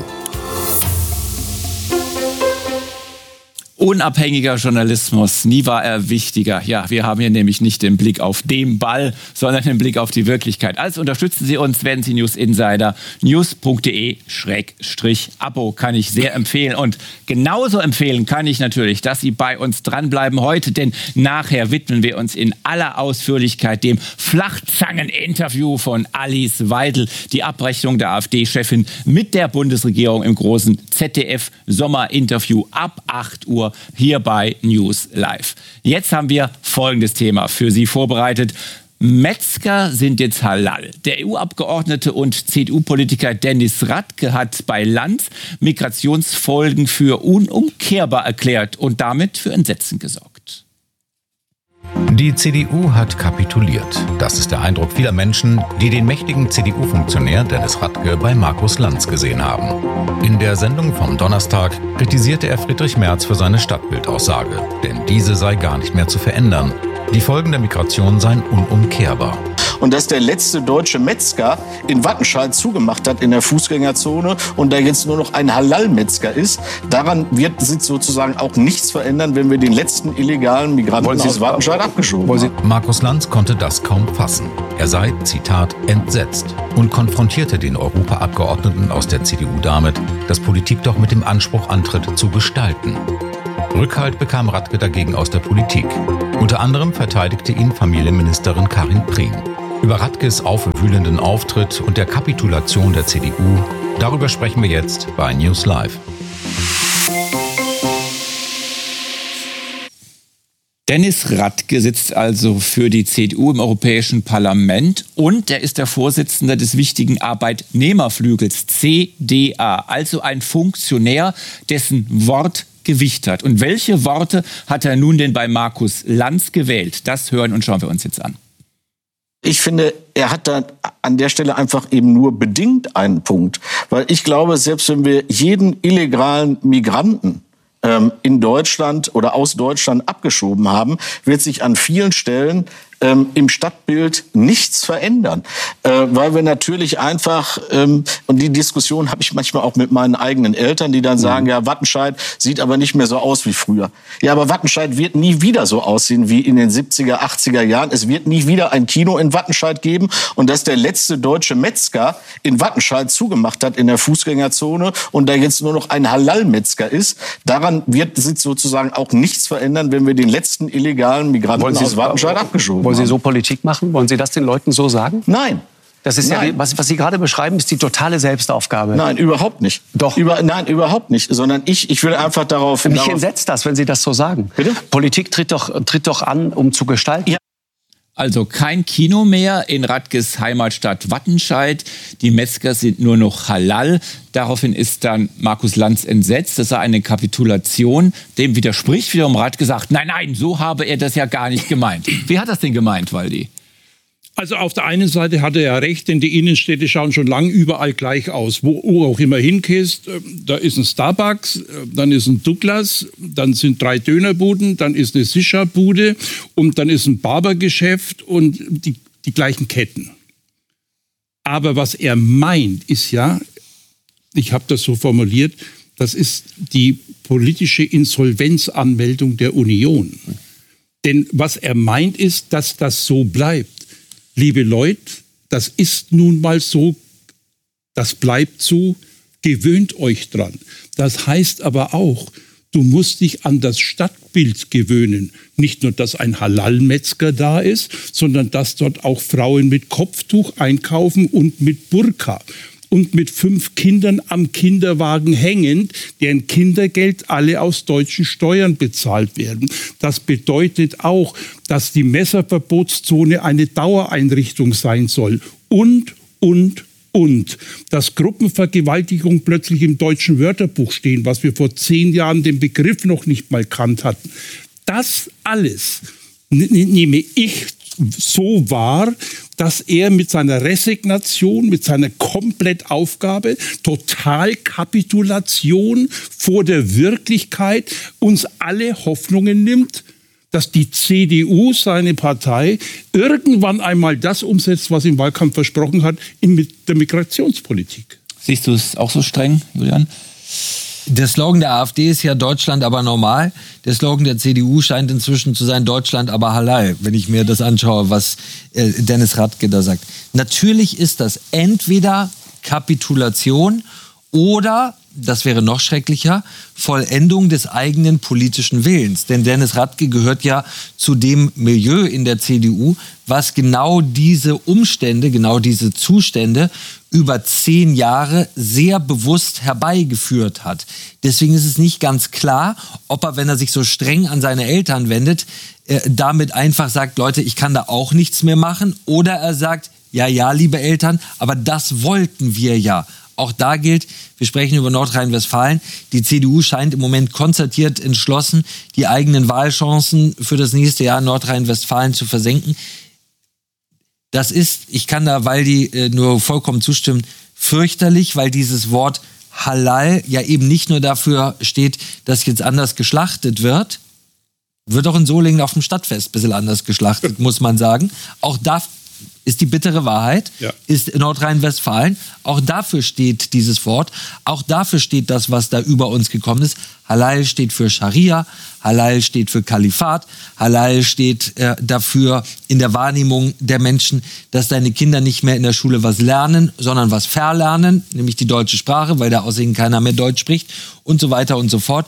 Speaker 1: Unabhängiger Journalismus, nie war er wichtiger. Ja, wir haben hier nämlich nicht den Blick auf den Ball, sondern den Blick auf die Wirklichkeit. Also unterstützen Sie uns, werden Sie News Insider. news.de Schrägstrich Abo kann ich sehr empfehlen. Und genauso empfehlen kann ich natürlich, dass Sie bei uns dranbleiben heute, denn nachher widmen wir uns in aller Ausführlichkeit dem Flachzangen-Interview von Alice Weidel, die Abrechnung der AfD-Chefin mit der Bundesregierung im großen Z D F-Sommerinterview ab acht Uhr. Hier bei News Live. Jetzt haben wir folgendes Thema für Sie vorbereitet. Metzger sind jetzt halal. Der E U-Abgeordnete und C D U-Politiker Dennis Radke hat bei Lanz Migrationsfolgen für unumkehrbar erklärt und damit für Entsetzen gesorgt.
Speaker 9: Die C D U hat kapituliert. Das ist der Eindruck vieler Menschen, die den mächtigen C D U-Funktionär Dennis Radke bei Markus Lanz gesehen haben. In der Sendung vom Donnerstag kritisierte er Friedrich Merz für seine Stadtbildaussage, denn diese sei gar nicht mehr zu verändern. Die Folgen der Migration seien unumkehrbar.
Speaker 10: Und dass der letzte deutsche Metzger in Wattenscheid zugemacht hat in der Fußgängerzone und da jetzt nur noch ein Halal-Metzger ist, daran wird sich sozusagen auch nichts verändern, wenn wir den letzten illegalen Migranten aus Wattenscheid abgeschoben haben.
Speaker 9: Markus Lanz konnte das kaum fassen. Er sei, Zitat, entsetzt und konfrontierte den Europaabgeordneten aus der C D U damit, dass Politik doch mit dem Anspruch antritt, zu gestalten. Rückhalt bekam Radke dagegen aus der Politik. Unter anderem verteidigte ihn Familienministerin Karin Prien. Über Radkes aufwühlenden Auftritt und der Kapitulation der C D U, darüber sprechen wir jetzt bei News Live.
Speaker 1: Dennis Radke sitzt also für die C D U im Europäischen Parlament und er ist der Vorsitzende des wichtigen Arbeitnehmerflügels C D A, also ein Funktionär, dessen Wort Gewicht hat. Und welche Worte hat er nun denn bei Markus Lanz gewählt? Das hören und schauen wir uns jetzt an.
Speaker 10: Ich finde, er hat da an der Stelle einfach eben nur bedingt einen Punkt. Weil ich glaube, selbst wenn wir jeden illegalen Migranten ähm, in Deutschland oder aus Deutschland abgeschoben haben, wird sich an vielen Stellen ähm, im Stadtbild nichts verändern. Äh, weil wir natürlich einfach, ähm, und die Diskussion habe ich manchmal auch mit meinen eigenen Eltern, die dann sagen, mhm. ja, Wattenscheid sieht aber nicht mehr so aus wie früher. Ja, aber Wattenscheid wird nie wieder so aussehen wie in den siebziger, achtziger Jahren. Es wird nie wieder ein Kino in Wattenscheid geben. Und dass der letzte deutsche Metzger in Wattenscheid zugemacht hat in der Fußgängerzone und da jetzt nur noch ein Halal-Metzger ist, daran wird sich sozusagen auch nichts verändern, wenn wir den letzten illegalen Migranten aus Wattenscheid abgeschoben haben.
Speaker 11: Wollen Sie so Politik machen? Wollen Sie das den Leuten so sagen?
Speaker 10: Nein.
Speaker 11: Das ist
Speaker 10: Nein.
Speaker 11: ja, was, was Sie gerade beschreiben, ist die totale Selbstaufgabe.
Speaker 10: Nein, überhaupt nicht.
Speaker 11: Doch.
Speaker 10: Über, nein, überhaupt nicht. Sondern ich, ich will einfach darauf...
Speaker 11: Mich
Speaker 10: darauf
Speaker 11: entsetzt das, wenn Sie das so sagen.
Speaker 10: Bitte?
Speaker 11: Politik tritt doch, tritt doch an, um zu gestalten.
Speaker 10: Ja.
Speaker 1: Also kein Kino mehr in Radkes Heimatstadt Wattenscheid. Die Metzger sind nur noch halal. Daraufhin ist dann Markus Lanz entsetzt. Das sei eine Kapitulation. Dem widerspricht wiederum Radke, gesagt, nein, nein, so habe er das ja gar nicht gemeint. Wie hat das denn gemeint, Waldi?
Speaker 2: Also auf der einen Seite hat er ja recht, denn die Innenstädte schauen schon lange überall gleich aus. Wo du auch immer hinkehst, da ist ein Starbucks, dann ist ein Douglas, dann sind drei Dönerbuden, dann ist eine Sischa-Bude und dann ist ein Barbergeschäft und die, die gleichen Ketten. Aber was er meint, ist ja, ich habe das so formuliert, das ist die politische Insolvenzanmeldung der Union. Denn was er meint, ist, dass das so bleibt. Liebe Leute, das ist nun mal so, das bleibt so, gewöhnt euch dran. Das heißt aber auch, du musst dich an das Stadtbild gewöhnen. Nicht nur, dass ein Halal-Metzger da ist, sondern dass dort auch Frauen mit Kopftuch einkaufen und mit Burka. Und mit fünf Kindern am Kinderwagen hängend, deren Kindergeld alle aus deutschen Steuern bezahlt werden. Das bedeutet auch, dass die Messerverbotszone eine Dauereinrichtung sein soll. Und, und, und. Dass Gruppenvergewaltigung plötzlich im deutschen Wörterbuch stehen, was wir vor zehn Jahren den Begriff noch nicht mal kannt hatten. Das alles nehme ich so wahr, dass er mit seiner Resignation, mit seiner Komplettaufgabe, Totalkapitulation vor der Wirklichkeit uns alle Hoffnungen nimmt, dass die C D U, seine Partei, irgendwann einmal das umsetzt, was im Wahlkampf versprochen hat, in der Migrationspolitik.
Speaker 1: Siehst du es auch so streng, Julian?
Speaker 4: Der Slogan der AfD ist ja Deutschland aber normal. Der Slogan der C D U scheint inzwischen zu sein Deutschland aber halal, wenn ich mir das anschaue, was äh, Dennis Radke da sagt. Natürlich ist das entweder Kapitulation oder, das wäre noch schrecklicher, Vollendung des eigenen politischen Willens. Denn Dennis Radke gehört ja zu dem Milieu in der C D U, was genau diese Umstände, genau diese Zustände über zehn Jahre sehr bewusst herbeigeführt hat. Deswegen ist es nicht ganz klar, ob er, wenn er sich so streng an seine Eltern wendet, äh, damit einfach sagt, Leute, ich kann da auch nichts mehr machen. Oder er sagt, ja, ja, liebe Eltern, aber das wollten wir ja. Auch da gilt, wir sprechen über Nordrhein-Westfalen, die C D U scheint im Moment konzertiert entschlossen, die eigenen Wahlchancen für das nächste Jahr in Nordrhein-Westfalen zu versenken. Das ist, ich kann da, weil die äh, nur vollkommen zustimmen, fürchterlich, weil dieses Wort Halal ja eben nicht nur dafür steht, dass jetzt anders geschlachtet wird, wird auch in Solingen auf dem Stadtfest ein bisschen anders geschlachtet, muss man sagen. Auch da ist die bittere Wahrheit, ja. Ist in Nordrhein-Westfalen. Auch dafür steht dieses Wort. Auch dafür steht das, was da über uns gekommen ist. Halal steht für Scharia, Halal steht für Kalifat, Halal steht äh, dafür in der Wahrnehmung der Menschen, dass deine Kinder nicht mehr in der Schule was lernen, sondern was verlernen, nämlich die deutsche Sprache, weil da außerdem keiner mehr Deutsch spricht und so weiter und so fort.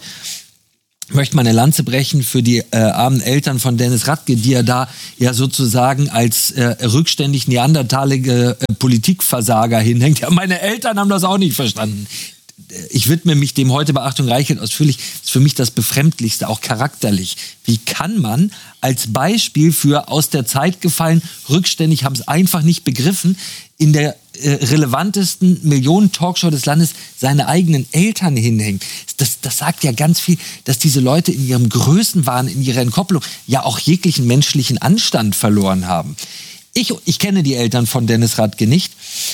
Speaker 4: Ich möchte mal eine Lanze brechen für die äh, armen Eltern von Dennis Radke, die er da ja sozusagen als äh, rückständig neandertalige äh, Politikversager hinhängt. Ja, meine Eltern haben das auch nicht verstanden. Ich widme mich dem heute bei Achtung Reichelt ausführlich. Das ist für mich das Befremdlichste, auch charakterlich. Wie kann man als Beispiel für aus der Zeit gefallen, rückständig, haben es einfach nicht begriffen, in der äh, relevantesten Millionen-Talkshow des Landes seine eigenen Eltern hinhängen. Das, das sagt ja ganz viel, dass diese Leute in ihrem Größenwahn, in ihrer Entkopplung ja auch jeglichen menschlichen Anstand verloren haben. Ich, ich kenne die Eltern von Dennis Radke nicht.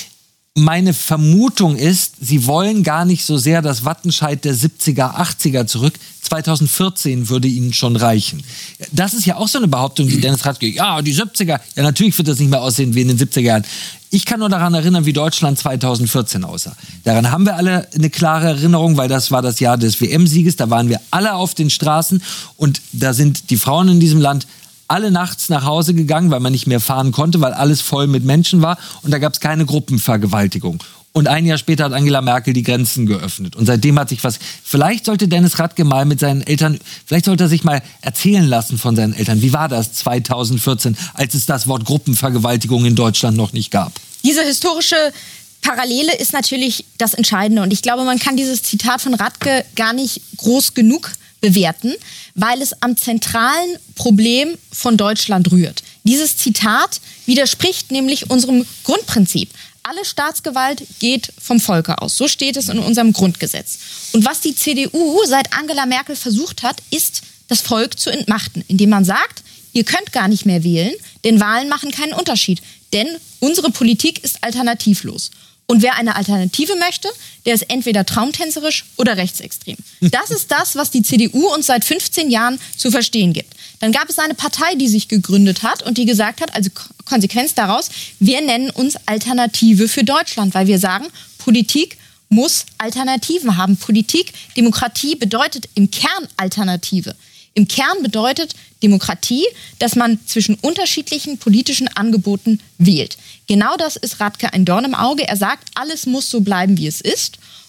Speaker 4: Meine Vermutung ist, sie wollen gar nicht so sehr das Wattenscheid der siebziger, achtziger zurück. zweitausendvierzehn würde ihnen schon reichen. Das ist ja auch so eine Behauptung, die Dennis Radke, ja, die siebziger, ja, natürlich wird das nicht mehr aussehen wie in den siebziger Jahren. Ich kann nur daran erinnern, wie Deutschland zweitausendvierzehn aussah. Daran haben wir alle eine klare Erinnerung, weil das war das Jahr des W M-Sieges. Da waren wir alle auf den Straßen und da sind die Frauen in diesem Land alle nachts nach Hause gegangen, weil man nicht mehr fahren konnte, weil alles voll mit Menschen war und da gab es keine Gruppenvergewaltigung. Und ein Jahr später hat Angela Merkel die Grenzen geöffnet. Und seitdem hat sich was... Vielleicht sollte Dennis Radke mal mit seinen Eltern... Vielleicht sollte er sich mal erzählen lassen von seinen Eltern. Wie war das zweitausendvierzehn, als es das Wort Gruppenvergewaltigung in Deutschland noch nicht gab?
Speaker 3: Diese historische Parallele ist natürlich das Entscheidende. Und ich glaube, man kann dieses Zitat von Radke gar nicht groß genug bewerten, weil es am zentralen Problem von Deutschland rührt. Dieses Zitat widerspricht nämlich unserem Grundprinzip. Alle Staatsgewalt geht vom Volke aus. So steht es in unserem Grundgesetz. Und was die C D U seit Angela Merkel versucht hat, ist, das Volk zu entmachten, indem man sagt, ihr könnt gar nicht mehr wählen, denn Wahlen machen keinen Unterschied. Denn unsere Politik ist alternativlos. Und wer eine Alternative möchte, der ist entweder traumtänzerisch oder rechtsextrem. Das ist das, was die C D U uns seit fünfzehn Jahren zu verstehen gibt. Dann gab es eine Partei, die sich gegründet hat und die gesagt hat, also Konsequenz daraus, wir nennen uns Alternative für Deutschland, weil wir sagen, Politik muss Alternativen haben. Politik, Demokratie bedeutet im Kern Alternative. Im Kern bedeutet Demokratie, dass man zwischen unterschiedlichen politischen Angeboten wählt. Genau das ist Radke ein Dorn im Auge. Er sagt, alles muss so bleiben, wie es ist.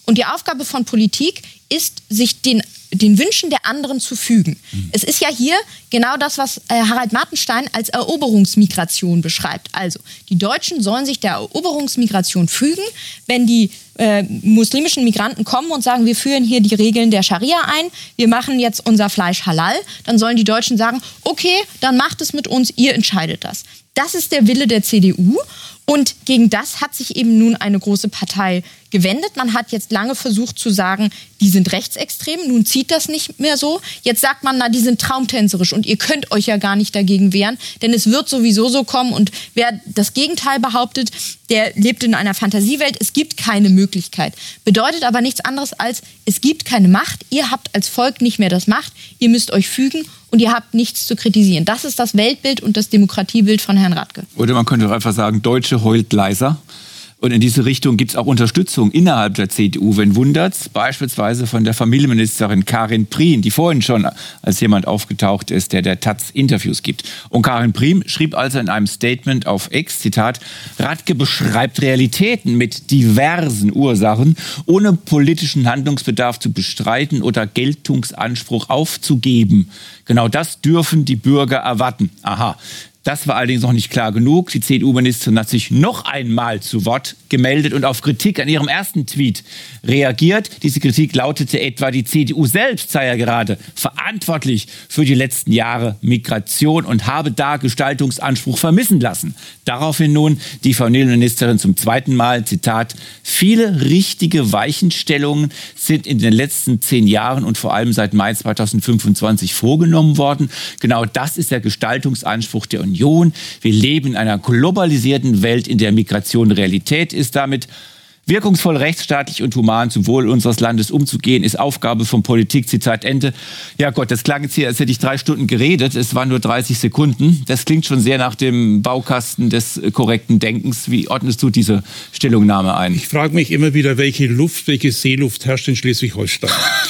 Speaker 3: Und die Aufgabe von Politik ist, sich den, den Wünschen der anderen zu fügen. Mhm. Es ist ja hier genau das, was äh, Harald Martenstein als Eroberungsmigration beschreibt. Also, die Deutschen sollen sich der Eroberungsmigration fügen. Wenn die äh, muslimischen Migranten kommen und sagen, wir führen hier die Regeln der Scharia ein, wir machen jetzt unser Fleisch halal, dann sollen die Deutschen sagen, okay, dann macht es mit uns, ihr entscheidet das. Das ist der Wille der C D U. Und gegen das hat sich eben nun eine große Partei gewendet. Man hat jetzt lange versucht zu sagen, die sind rechtsextrem. Nun zieht das nicht mehr so. Jetzt sagt man, na, die sind traumtänzerisch und ihr könnt euch ja gar nicht dagegen wehren, denn es wird sowieso so kommen. Und wer das Gegenteil behauptet, der lebt in einer Fantasiewelt. Es gibt keine Möglichkeit. Bedeutet aber nichts anderes als, es gibt keine Macht. Ihr habt als Volk nicht mehr das Macht. Ihr müsst euch fügen und ihr habt nichts zu kritisieren. Das ist das Weltbild und das Demokratiebild von Herrn Radke.
Speaker 1: Oder man könnte auch einfach sagen, Deutsche heult leiser. Und in diese Richtung gibt es auch Unterstützung innerhalb der C D U. Wenn wundert's, beispielsweise von der Familienministerin Karin Prien, die vorhin schon als jemand aufgetaucht ist, der der Taz Interviews gibt. Und Karin Prien schrieb also in einem Statement auf X, Zitat, Radke beschreibt Realitäten mit diversen Ursachen, ohne politischen Handlungsbedarf zu bestreiten oder Geltungsanspruch aufzugeben. Genau das dürfen die Bürger erwarten. Aha. Das war allerdings noch nicht klar genug. Die C D U-Ministerin hat sich noch einmal zu Wort gemeldet und auf Kritik an ihrem ersten Tweet reagiert. Diese Kritik lautete etwa, die C D U selbst sei ja gerade verantwortlich für die letzten Jahre Migration und habe da Gestaltungsanspruch vermissen lassen. Daraufhin nun die Familienministerin zum zweiten Mal, Zitat, viele richtige Weichenstellungen sind in den letzten zehn Jahren und vor allem seit Mai zweitausendfünfundzwanzig vorgenommen worden. Genau das ist der Gestaltungsanspruch der Union. Wir leben in einer globalisierten Welt, in der Migration Realität ist. Damit wirkungsvoll, rechtsstaatlich und human zum Wohl unseres Landes umzugehen, ist Aufgabe von Politik. Zitat Ende. Ja Gott, das klang jetzt hier, als hätte ich drei Stunden geredet. Es waren nur dreißig Sekunden. Das klingt schon sehr nach dem Baukasten des korrekten Denkens. Wie ordnest du diese Stellungnahme ein?
Speaker 2: Ich frage mich immer wieder, welche Luft, welche Seeluft herrscht in Schleswig-Holstein.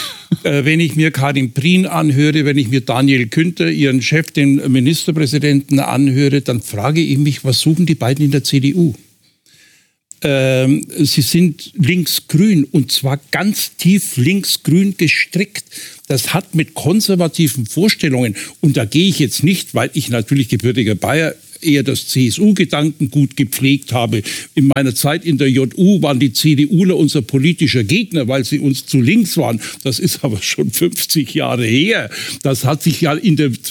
Speaker 2: äh, wenn ich mir Karin Prien anhöre, wenn ich mir Daniel Günther, ihren Chef, den Ministerpräsidenten, anhöre, dann frage ich mich, was suchen die beiden in der C D U? Ähm, sie sind linksgrün und zwar ganz tief linksgrün gestrickt. Das hat mit konservativen Vorstellungen, und da gehe ich jetzt nicht, weil ich natürlich gebürtiger Bayer eher das C S U-Gedankengut gepflegt habe. In meiner Zeit in der J U waren die CDUler unser politischer Gegner, weil sie uns zu links waren. Das ist aber schon fünfzig Jahre her. Das hat sich ja in der